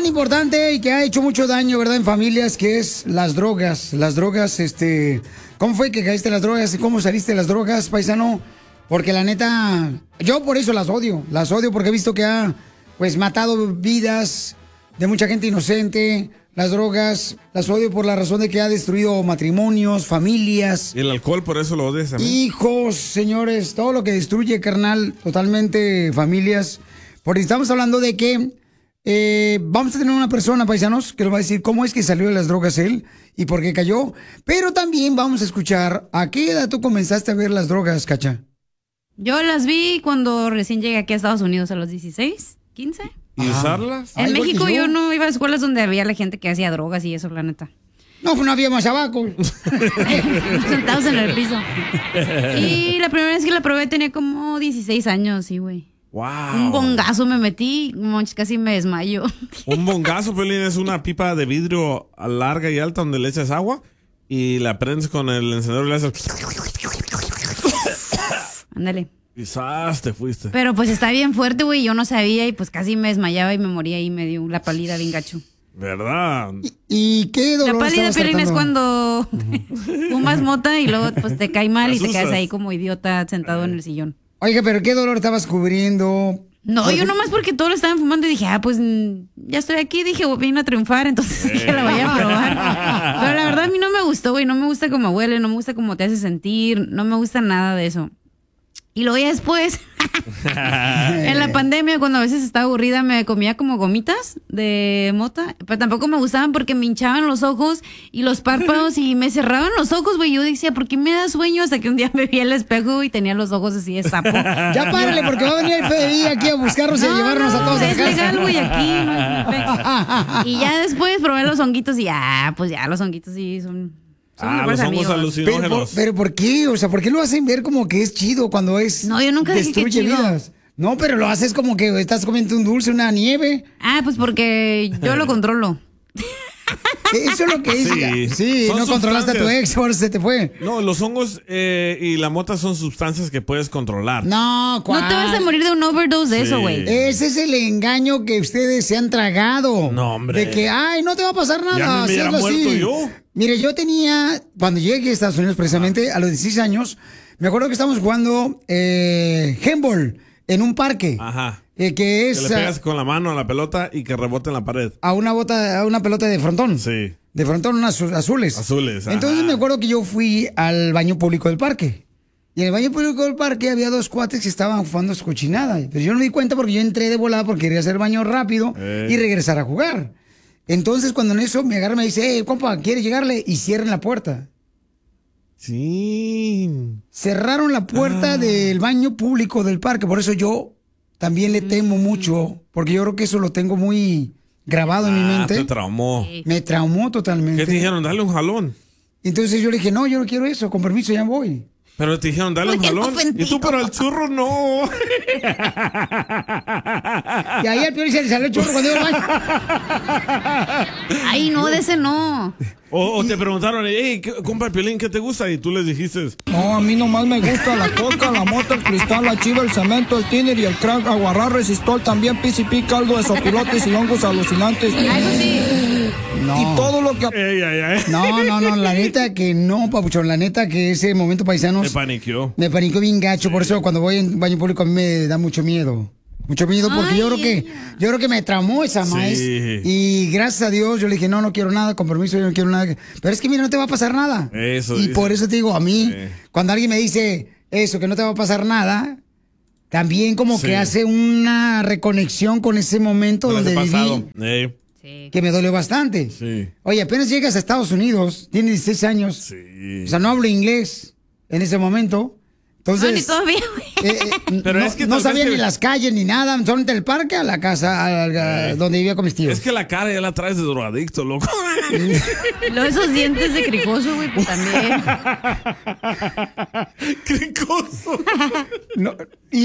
tan importante y que ha hecho mucho daño, ¿verdad? En familias, que es las drogas. Las drogas, ¿cómo fue que caíste en las drogas? ¿Cómo saliste de las drogas, paisano? Porque la neta, yo por eso las odio. Las odio porque he visto que ha, pues, matado vidas de mucha gente inocente. Las drogas, las odio por la razón de que ha destruido matrimonios, familias. ¿Y el alcohol por eso lo odias también? Hijos, señores, todo lo que destruye, carnal, totalmente familias. Porque estamos hablando de que vamos a tener una persona, paisanos, que nos va a decir cómo es que salió de las drogas él y por qué cayó. Pero también vamos a escuchar a qué edad tú comenzaste a ver las drogas, Cacha. Yo las vi cuando recién llegué aquí a Estados Unidos a los 16, 15. ¿Y usarlas? En México yo no iba a escuelas donde había la gente que hacía drogas y eso, la neta. No, pues no había más abajo. Sentados en el piso. Y la primera vez que la probé tenía como 16 años, sí, güey. Wow. Un bongazo me metí, casi me desmayo. Un bongazo, Pelín, es una pipa de vidrio larga y alta donde le echas agua y la prendes con el encendedor y le haces... Ándale. Quizás te fuiste. Pero pues está bien fuerte, güey, yo no sabía y pues casi me desmayaba y me moría y me dio la pálida bien gacho. ¿Verdad? ¿Y qué dolor? La pálida, Pelín, es cuando fumas mota y luego pues te cae mal y te quedas ahí como idiota sentado en el sillón. Oiga, pero ¿qué dolor estabas cubriendo? No, yo nomás porque todos lo estaban fumando y dije, pues ya estoy aquí, dije, vine a triunfar, entonces dije, la voy a probar. Pero la verdad a mí no me gustó, güey, no me gusta cómo huele, no me gusta cómo te hace sentir, no me gusta nada de eso. Y luego ya después, en la pandemia, cuando a veces estaba aburrida, me comía como gomitas de mota, pero tampoco me gustaban porque me hinchaban los ojos y los párpados y me cerraban los ojos, güey. Yo decía, ¿por qué me da sueño? Hasta que un día me vi al espejo y tenía los ojos así de sapo. Ya párale, porque va a venir el FBI aquí a buscarnos y a llevarnos a todos a es casa. legal, güey, aquí. Y ya después probé los honguitos y pues ya los honguitos sí son los hongos alucinógenos. Pero ¿por qué? O sea, ¿por qué lo hacen ver como que es chido cuando es... No, yo nunca dije que destruye chido. vidas? No, pero lo haces como que estás comiendo un dulce, una nieve. Pues porque yo lo controlo. Eso es lo que es. Sí, no controlaste a tu ex, ahora se te fue. No, los hongos y la mota son sustancias que puedes controlar. No, ¿cuál? No te vas a morir de un overdose de eso, güey. Ese es el engaño que ustedes se han tragado. No, hombre. De que, no te va a pasar nada. Ya me hubiera muerto yo. Mire, yo tenía, cuando llegué a Estados Unidos precisamente, a los 16 años, me acuerdo que estábamos jugando handball en un parque. Ajá. Que es... Que le pegas con la mano a la pelota y que rebote en la pared. A una pelota de frontón. Sí. De frontón, unas azules. Azules, ajá. Entonces me acuerdo que yo fui al baño público del parque. Y en el baño público del parque había dos cuates que estaban jugando su cochinada. Pero yo no me di cuenta porque yo entré de volada porque quería hacer baño rápido y regresar a jugar. Entonces cuando en eso me agarra y me dice, compa, ¿quieres llegarle? Y cierren la puerta. Sí. Cerraron la puerta del baño público del parque. Por eso yo también le temo mucho. Porque yo creo que eso lo tengo muy grabado en mi mente. Te traumó. Me traumó totalmente. ¿Qué te dijeron? Dale un jalón. Entonces yo le dije, no, yo no quiero eso. Con permiso, ya voy. Pero te dijeron, dale un jalón. Y tú, para el churro, no. Y ahí al Piolín se le salió el churro cuando iba al baño. Ay, no, de ese no. O te preguntaron, compa Piolín, ¿qué te gusta? Y tú les dijiste, no, a mí nomás me gusta la coca, la mota, el cristal, la chiva, el cemento, el tiner y el crack, aguarrás, resistol, también PCP, caldo de sopilotes y hongos alucinantes. Eso sí. No. Y todo lo que... No, la neta que no, papuchón, la neta que ese momento, paisanos... Me paniqueó bien gacho, por eso cuando voy en baño público a mí me da mucho miedo. Mucho miedo porque yo creo que me traumó esa maíz. Y gracias a Dios yo le dije, no quiero nada, con permiso, yo no quiero nada. Pero es que mira, no te va a pasar nada. Eso y dice. por eso te digo, a mí, cuando alguien me dice eso, que no te va a pasar nada, también como que hace una reconexión con ese momento con donde viví. Que me dolió bastante. Sí. Oye, apenas llegas a Estados Unidos, tienes 16 años. Sí. O sea, no hablo inglés en ese momento. Entonces, no, ni todavía, güey. Pero no, es que no sabía que... ni las calles ni nada, solamente el parque a la casa donde vivía con mis tíos. Es que la cara ya la traes de drogadicto, loco. Esos dientes de cricoso, güey, pues también. Cricoso. No, y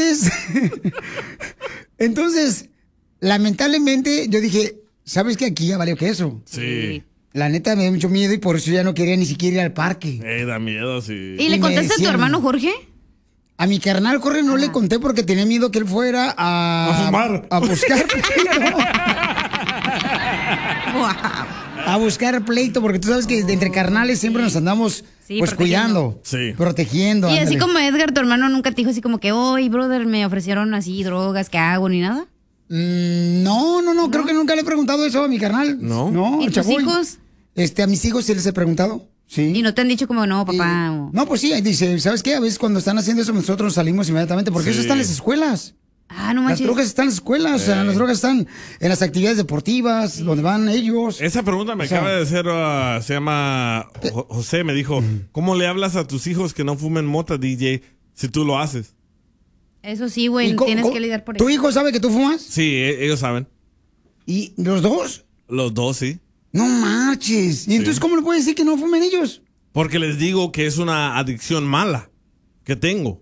entonces, lamentablemente, yo dije, ¿sabes qué? Aquí ya valió queso. Sí. La neta me dio mucho miedo y por eso ya no quería ni siquiera ir al parque. Da miedo, sí. ¿Y le contaste a tu hermano Jorge? A mi carnal Jorge no le conté porque tenía miedo que él fuera a fumar. A buscar. A buscar pleito, porque tú sabes que entre carnales siempre nos andamos pues cuidando, protegiendo. Y así ándale. como Edgar, tu hermano, nunca te dijo así como que, oye, brother, me ofrecieron así drogas, ¿qué hago? Ni nada. No, creo que nunca le he preguntado eso a mi carnal. No, ¿Y tus Chapoy. hijos? A mis hijos sí les he preguntado. Sí. Y no te han dicho como, no, papá. No, pues sí, dice, ¿sabes qué? A veces cuando están haciendo eso nosotros salimos inmediatamente, porque eso está en las escuelas. Ah, no Las manches. drogas están en las escuelas, o sea, las drogas están en las actividades deportivas, donde van ellos. Esa pregunta me acaba de hacer, se llama José, me dijo, ¿cómo le hablas a tus hijos que no fumen mota, DJ, si tú lo haces? Eso sí, güey, tienes que lidiar por eso. ¿Tu hijo sabe que tú fumas? Sí, ellos saben. ¿Y los dos? Los dos, sí. No marches. ¿Y entonces cómo le puedes decir que no fumen ellos? Porque les digo que es una adicción mala que tengo.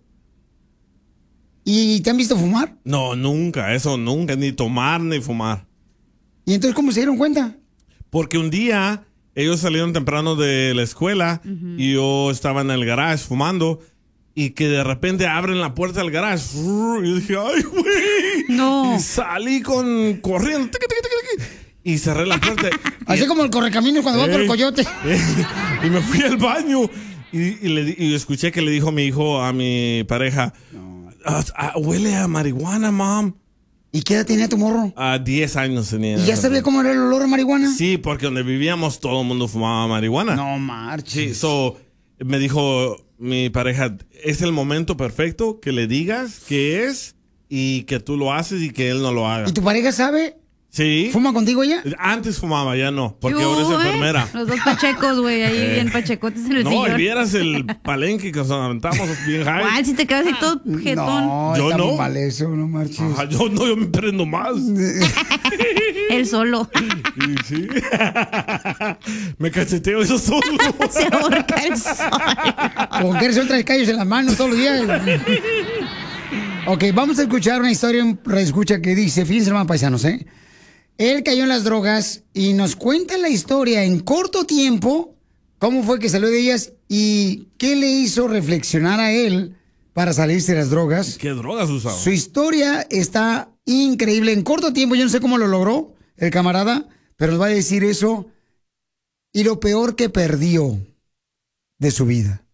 ¿Y te han visto fumar? No, nunca, eso nunca, ni tomar ni fumar. ¿Y entonces cómo se dieron cuenta? Porque un día ellos salieron temprano de la escuela y yo estaba en el garage fumando y que de repente abren la puerta del garage. Y yo dije, ¡ay, güey! No. Y salí corriendo. Tiqui, tiqui, tiqui, tiqui, y cerré la puerta. Así como el correcaminos cuando va por el coyote. Y me fui al baño y escuché que le dijo mi hijo a mi pareja, huele a marihuana, mom. ¿Y qué edad tenía tu morro? 10 años tenía. ¿Y ya sabía cómo era el olor a marihuana? Sí, porque donde vivíamos todo el mundo fumaba marihuana. No marches. Sí, me dijo mi pareja, es el momento perfecto que le digas qué es y que tú lo haces y que él no lo haga. ¿Y tu pareja sabe? Sí. ¿Fuma contigo ella? Antes fumaba, ya no, porque ahora es enfermera. Los dos pachecos, güey, ahí bien pachecotes en el sillón. No, y vieras el palenque que nos aventamos bien high. ¿Cuál? Si te quedas así todo jetón. No, yo está no. muy mal eso, no marches. Ajá, yo me prendo más. Él solo. Sí. Me cacheteo yo solo. Se ahorca el sol. Con que eres otra callos en las manos todos los días. Ok, vamos a escuchar una historia, un reescucha que dice, fíjense hermano paisanos, él cayó en las drogas y nos cuenta la historia en corto tiempo, cómo fue que salió de ellas y qué le hizo reflexionar a él para salirse de las drogas. ¿Qué drogas usaba? Su historia está increíble. En corto tiempo, yo no sé cómo lo logró el camarada, pero nos va a decir eso y lo peor que perdió de su vida.